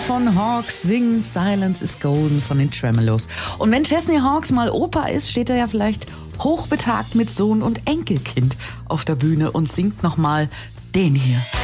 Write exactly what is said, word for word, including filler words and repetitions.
von Hawks singt Silence is Golden von den Tremeloes. Und wenn Chesney Hawkes mal Opa ist, steht er ja vielleicht hochbetagt mit Sohn und Enkelkind auf der Bühne und singt nochmal den hier.